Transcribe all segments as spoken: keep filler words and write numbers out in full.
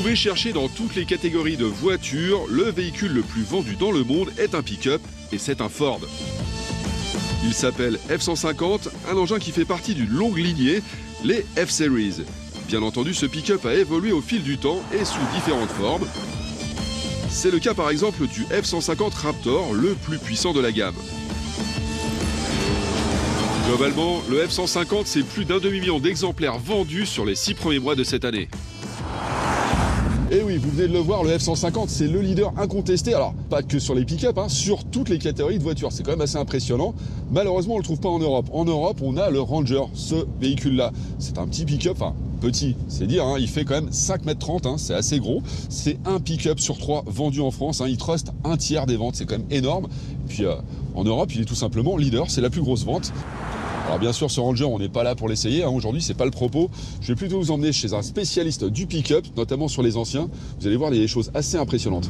pouvez chercher dans toutes les catégories de voitures, le véhicule le plus vendu dans le monde est un pick-up, et c'est un Ford. Il s'appelle F cent cinquante, un engin qui fait partie d'une longue lignée, les F-Series. Bien entendu, ce pick-up a évolué au fil du temps et sous différentes formes. C'est le cas par exemple du F cent cinquante Raptor, le plus puissant de la gamme. Globalement, le F cent cinquante, c'est plus d'un demi-million d'exemplaires vendus sur les six premiers mois de cette année. Et oui, vous venez de le voir, le F cent cinquante, c'est le leader incontesté. Alors, pas que sur les pick-up, hein, sur toutes les catégories de voitures. C'est quand même assez impressionnant. Malheureusement, on ne le trouve pas en Europe. En Europe, on a le Ranger, ce véhicule-là. C'est un petit pick-up, enfin, petit, c'est dire, hein, il fait quand même cinq mètres trente, hein, c'est assez gros. C'est un pick-up sur trois vendu en France. Hein, il truste un tiers des ventes, c'est quand même énorme. Et puis, euh, en Europe, il est tout simplement leader, c'est la plus grosse vente. Alors bien sûr, ce Ranger, on n'est pas là pour l'essayer, hein. Aujourd'hui, c'est pas le propos. Je vais plutôt vous emmener chez un spécialiste du pick-up, notamment sur les anciens. Vous allez voir, il y a des choses assez impressionnantes.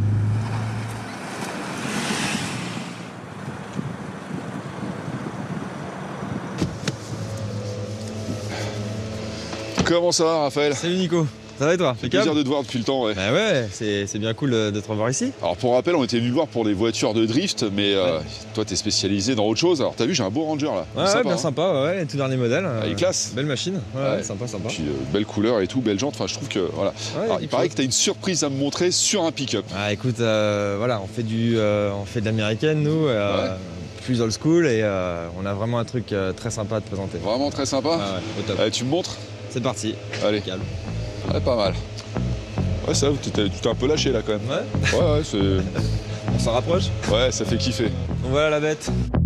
Comment ça va, Raphaël? Salut Nico, ça va et toi? C'est plaisir de te voir depuis le temps, ouais. Bah ouais, c'est bien cool de te revoir ici. Alors pour rappel, on était venu voir pour des voitures de drift, mais euh, ouais. Toi t'es spécialisé dans autre chose. Alors t'as vu, j'ai un beau Ranger là. Ouais, sympa, ouais bien hein. Sympa, ouais, tout dernier modèle. Ah, il est classe. Belle machine, ouais, ouais. ouais sympa, sympa. Puis euh, belle couleur et tout, belle jante, enfin je trouve que voilà. Ouais, Alors, il paraît que t'as une surprise à me montrer sur un pick-up. Ah écoute, euh, voilà, on fait, du, euh, on fait de l'américaine nous. Euh, ouais. Plus old school et euh, on a vraiment un truc euh, très sympa à te présenter. Vraiment très sympa. Ah ouais, au top. Allez, tu me montres? C'est parti. Allez. Calme. Ouais, pas mal. Ouais, ça, tu t'es un peu lâché là quand même. Ouais. Ouais, ouais, c'est. On s'en rapproche? Ouais, ça fait kiffer. Donc voilà la bête.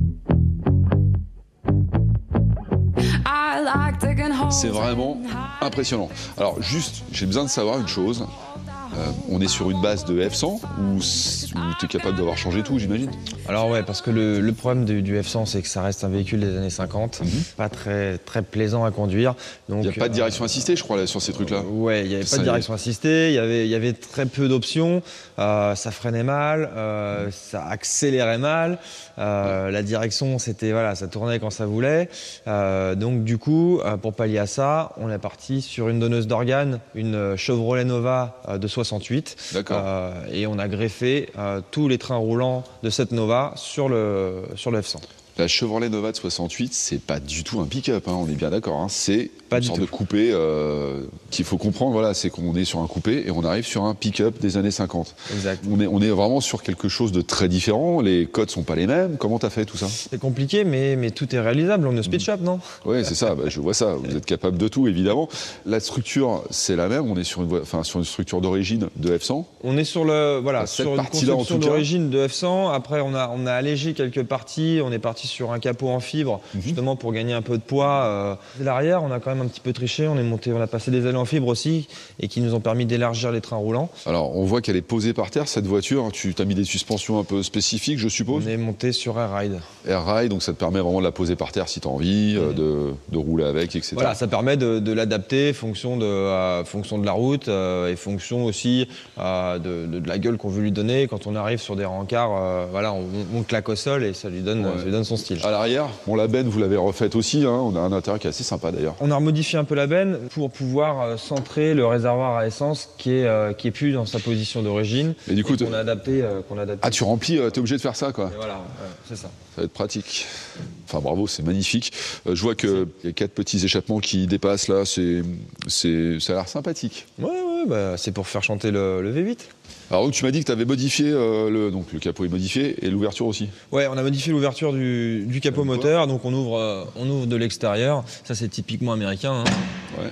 C'est vraiment impressionnant. Alors juste, j'ai besoin de savoir une chose. Euh, on est sur une base de F cent ou, ou tu es capable d'avoir changé tout, j'imagine? Alors ouais, parce que le, le problème du, du F cent, c'est que ça reste un véhicule des années cinquante, mm-hmm. pas très, très plaisant à conduire. Il n'y a pas de direction assistée, je crois, là, sur ces trucs-là. Euh, ouais, il n'y avait pas de direction assistée, il y avait, il y avait très peu d'options, euh, ça freinait mal, euh, ça accélérait mal, euh, ouais. La direction, c'était, voilà, ça tournait quand ça voulait. Euh, donc du coup, euh, pour pallier à ça, on est parti sur une donneuse d'organes, une Chevrolet Nova euh, de soixante-huit. D'accord. Euh, et on a greffé euh, tous les trains roulants de cette Nova sur le, sur le F cent. La Chevrolet Nova de soixante-huit, c'est pas du tout un pick-up, hein, on est bien d'accord. Hein. C'est une sorte tout. de coupé euh, qu'il faut comprendre, voilà, c'est qu'on est sur un coupé et on arrive sur un pick-up des années cinquante. Exact. On est, on est vraiment sur quelque chose de très différent, les codes sont pas les mêmes. Comment t'as fait tout ça? C'est compliqué, mais, mais tout est réalisable. On est speed shop, non? Oui, c'est ça, bah, je vois ça. Vous êtes capable de tout, évidemment. La structure, c'est la même, on est sur une, enfin, sur une structure d'origine de F cent. On est sur, le, voilà, enfin, sur une construction d'origine de F cent. Après, on a, on a allégé quelques parties. On est parti sur un capot en fibre, mm-hmm. justement pour gagner un peu de poids. Euh, l'arrière, on a quand même un petit peu triché. On est monté, on a passé des ailes en fibre aussi et qui nous ont permis d'élargir les trains roulants. Alors, on voit qu'elle est posée par terre, cette voiture. Tu t'as mis des suspensions un peu spécifiques, je suppose? On est monté sur Air Ride. Air Ride, donc ça te permet vraiment de la poser par terre si tu as envie, mm-hmm. de, de rouler avec, et cetera. Voilà, ça permet de, de l'adapter fonction de, euh, fonction de la route euh, et fonction aussi euh, de, de, de la gueule qu'on veut lui donner. Quand on arrive sur des rencarts, euh, voilà, on, on claque au sol et ça lui donne, ouais. ça lui donne son style. À l'arrière, bon, la benne, vous l'avez refaite aussi, hein. On a un intérieur qui est assez sympa d'ailleurs. On a remodifié un peu la benne pour pouvoir euh, centrer le réservoir à essence qui est, euh, qui est plus dans sa position d'origine. Et du coup, qu'on a adapté, euh, qu'on a adapté. Ah, tu remplis, euh, t'es obligé de faire ça, quoi. Et voilà, ouais, c'est ça. Ça va être pratique. Enfin, bravo, c'est magnifique. Euh, je vois qu'il y a quatre petits échappements qui dépassent là, c'est, c'est, ça a l'air sympathique. Ouais, ouais, bah, c'est pour faire chanter le, le V huit. Alors donc, tu m'as dit que tu avais modifié, euh, le, donc le capot est modifié et l'ouverture aussi? Ouais, on a modifié l'ouverture du, du capot moteur, donc on ouvre, euh, on ouvre de l'extérieur. Ça c'est typiquement américain. Hein. Ouais.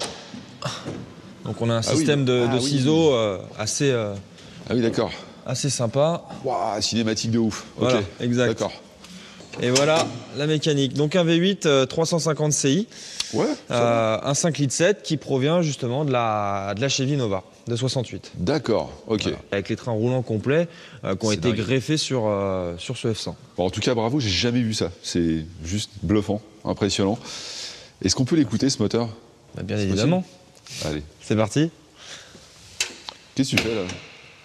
Donc on a un ah système oui, de, de ah ciseaux oui. euh, assez, euh, ah oui, d'accord. assez sympa. Waouh, cinématique de ouf. Voilà, okay. exact. D'accord. Et voilà la mécanique. Donc un V huit euh, trois cent cinquante C I, ouais, euh, un cinq litres sept qui provient justement de la, de la Chevy Nova de soixante-huit. D'accord, ok. Voilà. Avec les trains roulants complets euh, qui ont été dingue. greffés sur, euh, sur ce F cent. Bon, en tout cas, bravo, j'ai jamais vu ça. C'est juste bluffant, impressionnant. Est-ce qu'on peut l'écouter ce moteur? Bah, bien évidemment. Allez. C'est parti. Qu'est-ce que tu fais là?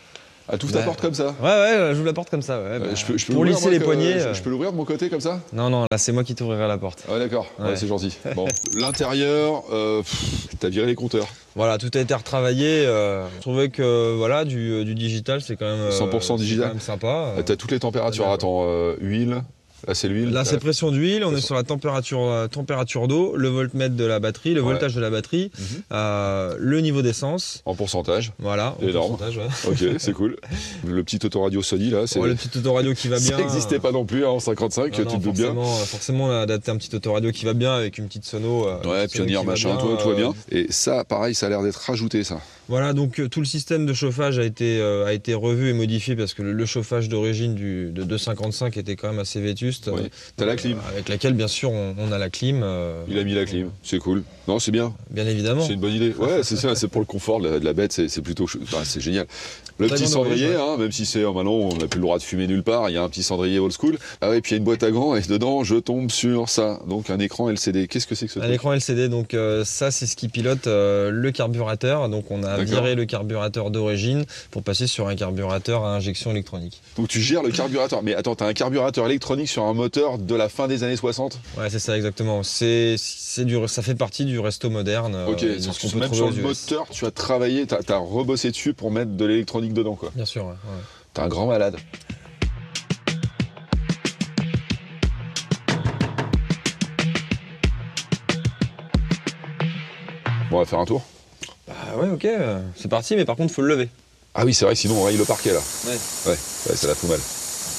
Ah, tu ouvres ta Ouais. porte comme ça? Ouais, ouais, j'ouvre la porte comme ça. Ouais, bah, Euh, je peux, je peux pour l'ouvrir, lisser moi, les que- poignets. Je, euh. je peux l'ouvrir de mon côté comme ça? Non, non, là c'est moi qui t'ouvrirai la porte. Ah ouais, d'accord, ouais. Ouais. C'est gentil. Bon, l'intérieur, euh, pff, t'as viré les compteurs. Voilà, tout a été retravaillé. Euh, je trouvais que voilà, du, du digital, c'est quand même euh, cent pour cent c'est digital. quand même sympa. Euh, T'as toutes les températures. bien. Attends, euh, huile. Là, c'est l'huile. Là, c'est Euh, pression d'huile, on est pression. sur la température, euh, température d'eau, le voltmètre de la batterie, le Ouais. voltage de la batterie, Mhm. euh, le niveau d'essence. En pourcentage. Voilà, en Énorme. pourcentage, ouais. Ok, c'est cool. Le petit autoradio Sony, là, c'est. Ouais, le petit autoradio qui va bien. Ça n'existait pas non plus hein, en cinquante-cinq, Non, tu non, te doutes bien. forcément, forcément, on a adapté un petit autoradio qui va bien avec une petite sono. euh, Ouais, une petite sono pionnier, qui va machin, bien, tout, tout va euh, bien. Et ça, pareil, ça a l'air d'être rajouté, ça. Voilà, donc euh, tout le système de chauffage a été, euh, a été revu et modifié parce que le, le chauffage d'origine du- de deux cinquante-cinq était quand même assez vétuste. Oui. euh, T'as la clim. Avec laquelle, bien sûr, on, on a la clim. euh, Il a mis la clim, c'est cool. Non, c'est bien. Bien évidemment. C'est une bonne idée. Ouais, c'est ça, c'est pour le confort de la, de la bête, c'est c'est plutôt. chou- Enfin, c'est génial. Le Très petit bonne cendrier, origine, hein, même si c'est euh, maintenant on n'a plus le droit de fumer nulle part, il y a un petit cendrier old school. Ah ouais, puis il y a une boîte à gants et dedans je tombe sur ça. Donc un écran L C D. Qu'est-ce que c'est que ce Un truc? écran L C D, donc euh, ça c'est ce qui pilote euh, le carburateur. Donc on a D'accord. viré le carburateur d'origine pour passer sur un carburateur à injection électronique. Donc tu gères le carburateur. Mais attends, t'as un carburateur électronique sur un moteur de la fin des années soixante? Ouais, c'est ça exactement. C'est, c'est du, ça fait partie du resto moderne. euh, Ok, de ce donc qu'on peut même trouver sur aux le U S. moteur, tu as travaillé, t'as as rebossé dessus pour mettre de l'électronique dedans, quoi. Bien sûr, ouais, ouais. T'es un grand malade. Bon, on va faire un tour. Bah ouais, ok, euh, c'est parti, mais par contre faut le lever. Ah oui, c'est vrai, sinon on raye le parquet là. Ouais. Ouais, ouais, ça la fout mal.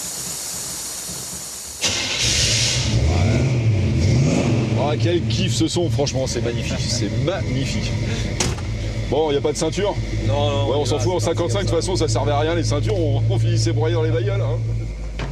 Oh, quel kiff ce son, franchement, c'est magnifique. C'est magnifique. Bon, il n'y a pas de ceinture? Non, non. Ouais, on y s'en va, fout en c'est parti cinquante-cinq, de comme toute façon, ça servait à rien les ceintures, on, on finissait broyé dans les bagnoles. Hein.